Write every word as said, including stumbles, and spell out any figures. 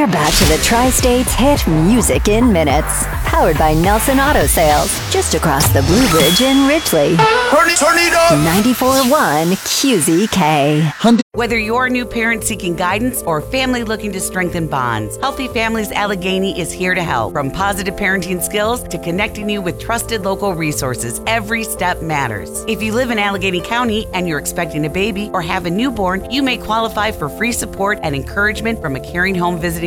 back to the Tri-States hit Music in Minutes. Powered by Nelson Auto Sales, just across the Blue Bridge in Ridgely. Turn it, turn it up! ninety-four point one Q Z K. Whether you're a new parent seeking guidance or a family looking to strengthen bonds, Healthy Families Allegheny is here to help. From positive parenting skills to connecting you with trusted local resources, every step matters. If you live in Allegheny County and you're expecting a baby or have a newborn, you may qualify for free support and encouragement from a caring home visiting